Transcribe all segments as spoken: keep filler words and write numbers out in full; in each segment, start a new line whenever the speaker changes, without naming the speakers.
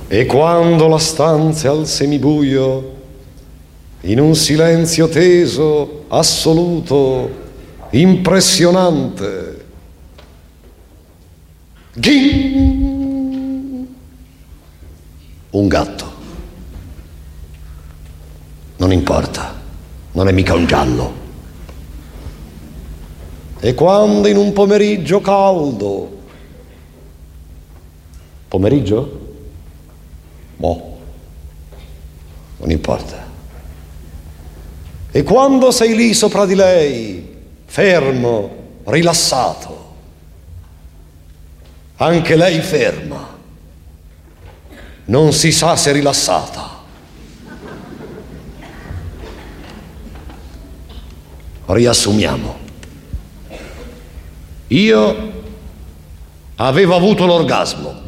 E quando la stanza è al semibuio, in un silenzio teso, assoluto, impressionante, ghing! Un gatto. Non importa, non è mica un giallo. E quando in un pomeriggio caldo, pomeriggio? Boh, non importa. E quando sei lì sopra di lei, fermo, rilassato, anche lei ferma, non si sa se rilassata. Riassumiamo. Io avevo avuto l'orgasmo.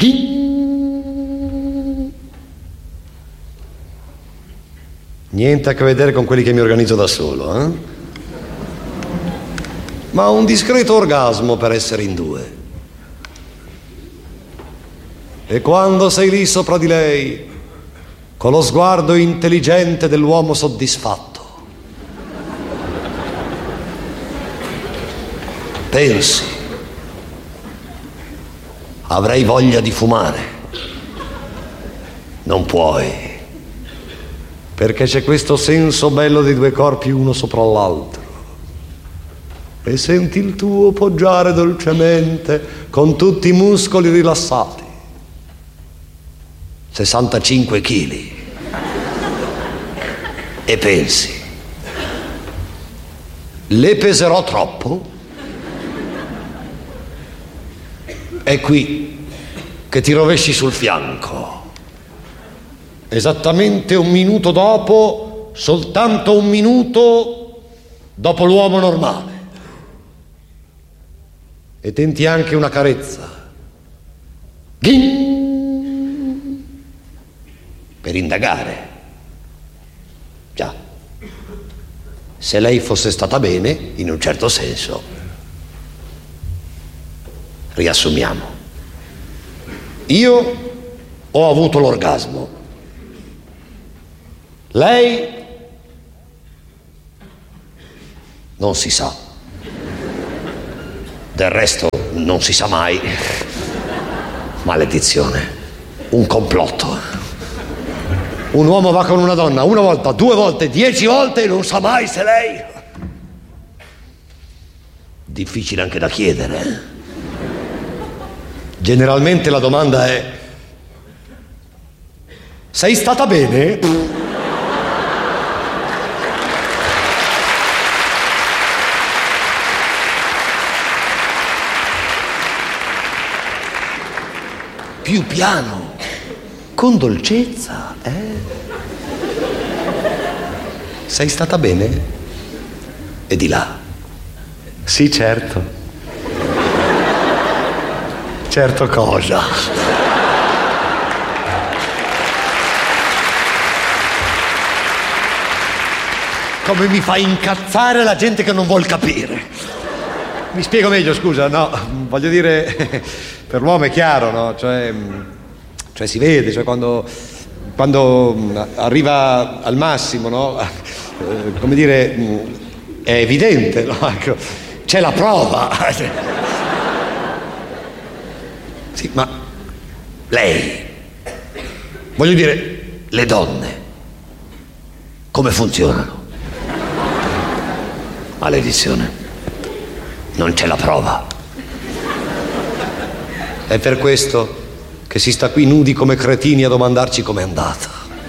Niente a che vedere con quelli che mi organizzo da solo, eh? Ma un discreto orgasmo per essere in due. E quando sei lì sopra di lei, con lo sguardo intelligente dell'uomo soddisfatto, pensi, avrei voglia di fumare. Non puoi, perché c'è questo senso bello dei due corpi uno sopra l'altro. E senti il tuo poggiare dolcemente con tutti i muscoli rilassati. sessantacinque chili. E pensi, le peserò troppo? È qui che ti rovesci sul fianco. Esattamente un minuto dopo, soltanto un minuto dopo l'uomo normale. E tenti anche una carezza. Ghing! Per indagare. Già. Se lei fosse stata bene, in un certo senso. Riassumiamo. Io ho avuto l'orgasmo. Lei non si sa. Del resto non si sa mai. Maledizione. Un complotto. Un uomo va con una donna una volta, due volte, dieci volte e non sa mai se lei... Difficile anche da chiedere, eh? Generalmente la domanda è: sei stata bene? Più piano, con dolcezza, eh? Sei stata bene? E di là: sì, certo. Certo cosa? Come mi fa incazzare la gente che non vuol capire. Mi spiego meglio, scusa, no, voglio dire, per l'uomo è chiaro, no? Cioè, cioè si vede, cioè quando, quando arriva al massimo, no? Eh, come dire, è evidente, no? Ecco, c'è la prova. Sì, ma lei, voglio dire, le donne, come funzionano? Maledizione, non c'è la prova. È per questo che si sta qui nudi come cretini a domandarci com'è andata.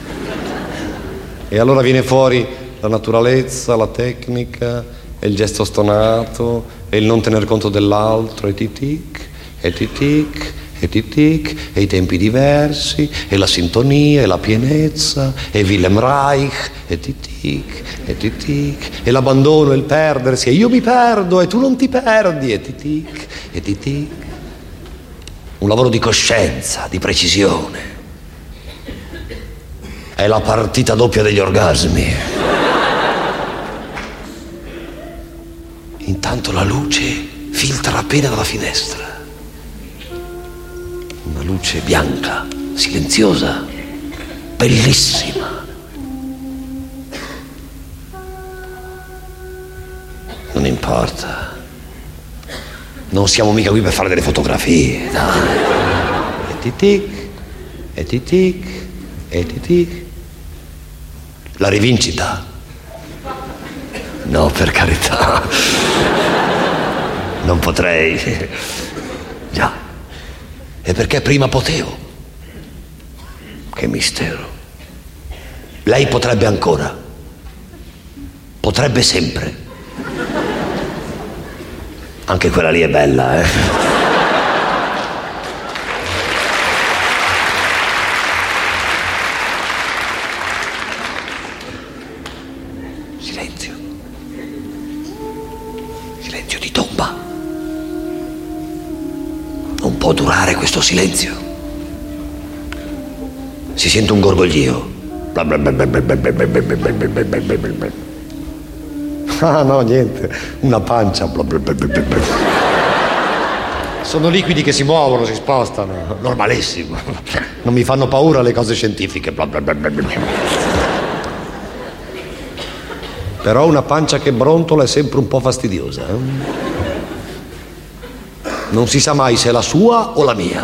E allora viene fuori la naturalezza, la tecnica, e il gesto stonato, e il non tener conto dell'altro, e tic-tic, e tic-tic, e tic-tic, e i tempi diversi, e la sintonia, e la pienezza, e Wilhelm Reich, e tic-tic, e tic-tic, e l'abbandono, e il perdersi, e io mi perdo, e tu non ti perdi, e tic-tic, e tic-tic. Un lavoro di coscienza, di precisione. È la partita doppia degli orgasmi. Intanto la luce filtra appena dalla finestra. Una luce bianca, silenziosa, bellissima. Non importa. Non siamo mica qui per fare delle fotografie, dai. E titic, e titic, e titic. La rivincita? No, per carità. Non potrei. Già. E perché prima potevo? Che mistero. Lei potrebbe ancora. Potrebbe sempre. Anche quella lì è bella, eh. Silenzio. Silenzio di tomba. Non può durare questo silenzio. Si sente un gorgoglio. Ah no, niente, una pancia. Sono liquidi che si muovono, si spostano. Normalissimo. Non mi fanno paura le cose scientifiche. Però una pancia che brontola è sempre un po' fastidiosa. Eh? Non si sa mai se è la sua o la mia.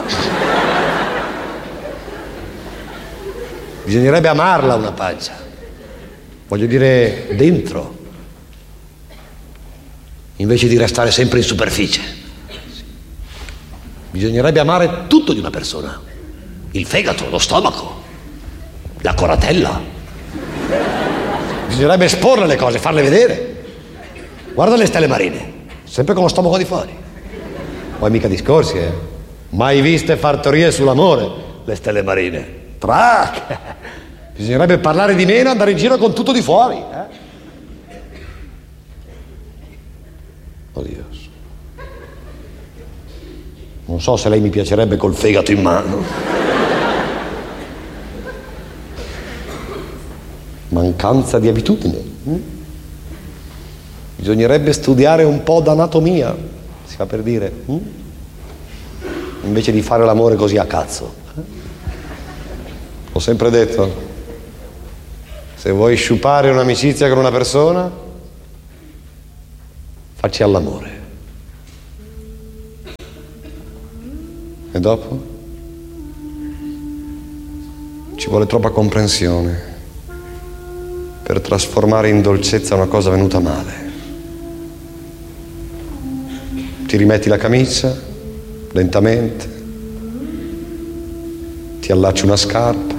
Bisognerebbe amarla una pancia. Voglio dire, dentro. Invece di restare sempre in superficie. Bisognerebbe amare tutto di una persona. Il fegato, lo stomaco, la coratella. Bisognerebbe esporle le cose, farle vedere. Guarda le stelle marine, sempre con lo stomaco di fuori. Poi mica discorsi, eh. Mai viste fattorie sull'amore, le stelle marine. Trac! Bisognerebbe parlare di meno e andare in giro con tutto di fuori, eh. Oddio. Non so se lei mi piacerebbe col fegato in mano. Mancanza di abitudine. Bisognerebbe studiare un po' d'anatomia, si fa per dire, invece di fare l'amore così a cazzo. Ho sempre detto, se vuoi sciupare un'amicizia con una persona, facci all'amore. E dopo? Ci vuole troppa comprensione per trasformare in dolcezza una cosa venuta male. Ti rimetti la camicia, lentamente, ti allacci una scarpa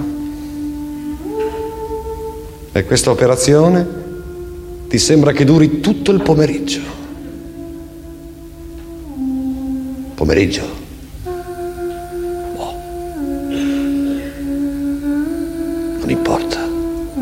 e questa operazione ti sembra che duri tutto il pomeriggio. Pomeriggio? Oh. Non importa.